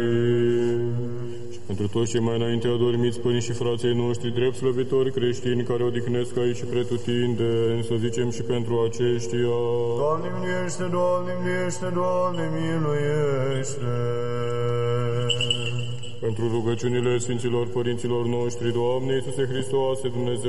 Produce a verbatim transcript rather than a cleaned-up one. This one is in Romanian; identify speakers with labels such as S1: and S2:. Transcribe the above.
S1: Și pentru toți cei mai înainte adormiți, părinți și frații noștri, drept slăvitori creștini, care odihnesc aici și pretutindeni, să zicem și pentru aceștia.
S2: Doamne miluiește, Doamne miluiește, Doamne miluiește.
S1: Pentru rugăciunile Sfinților Părinților noștri, Doamne Iisuse Hristoase, Dumnezeu